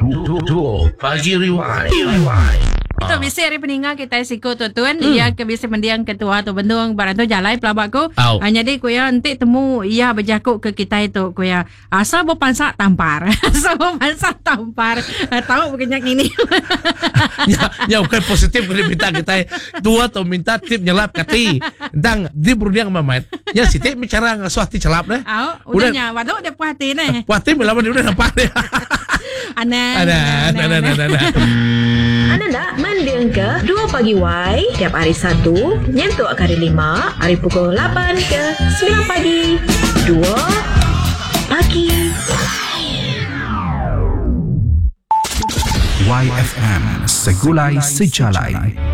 Pagi Rewind. Tu biasa hari peninggal kita siko tu tuan ia ke biasa mendiang ketua tu bendung barang tu jalan pelabak ko jadi ko ya nanti temu ia berjakuk ke kita itu ko ya asal bo pansak tampar tahu berkenyak ini Ya bukan positif kalau minta kita tua atau minta tip nyelap kati dang di berdiang mamat ya si tip bicara ngasuh ti celap deh udahnya waduh dia puas hati nih puas hati melawan dia udah nampak deh ada Anda nak mendiang ke 2 pagi Y tiap hari Sabtu nyentuk ke hari 5 hari pukul 8 ke 9 pagi 2 pagi YFM Segulai Sejalai.